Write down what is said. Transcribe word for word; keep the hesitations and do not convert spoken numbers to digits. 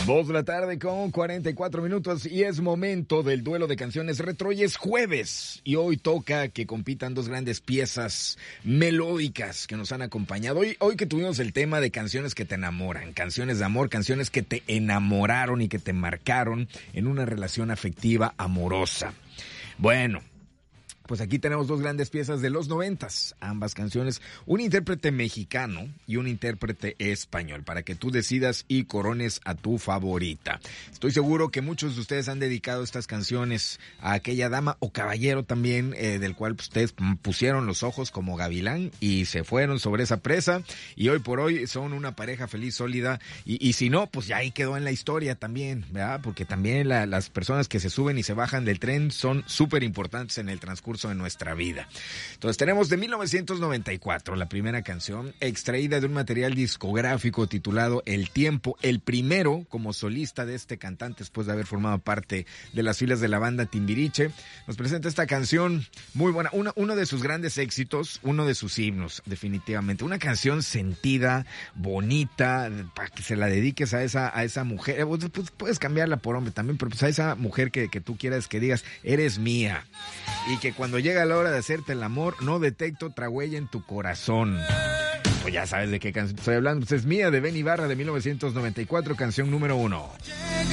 Dos de la tarde con cuarenta y cuatro minutos y es momento del duelo de canciones retro y es jueves. Y hoy toca que compitan dos grandes piezas melódicas que nos han acompañado. Hoy, hoy que tuvimos el tema de canciones que te enamoran, canciones de amor, canciones que te enamoraron y que te marcaron en una relación afectiva amorosa. Bueno, pues aquí tenemos dos grandes piezas de los noventas, ambas canciones, un intérprete mexicano y un intérprete español, para que tú decidas y corones a tu favorita. Estoy seguro que muchos de ustedes han dedicado estas canciones a aquella dama o caballero también, eh, del cual ustedes pusieron los ojos como gavilán y se fueron sobre esa presa, y hoy por hoy son una pareja feliz, sólida, y, y si no, pues ya ahí quedó en la historia también, ¿verdad? Porque también la, las personas que se suben y se bajan del tren son súper importantes en el transcurso de nuestra vida. Entonces tenemos de mil novecientos noventa y cuatro la primera canción, extraída de un material discográfico titulado El Tiempo, el primero como solista de este cantante después de haber formado parte de las filas de la banda Timbiriche. Nos presenta esta canción muy buena, uno, uno de sus grandes éxitos, uno de sus himnos, definitivamente. Una canción sentida, bonita, para que se la dediques a esa, a esa mujer. Pues puedes cambiarla por hombre también, pero pues a esa mujer que, que tú quieras, que digas, eres mía. Y que cuando llega la hora de hacerte el amor, no detecto otra huella en tu corazón. Pues ya sabes de qué canción estoy hablando. Pues es Mía, de Ben Ibarra, de mil novecientos noventa y cuatro, canción número uno.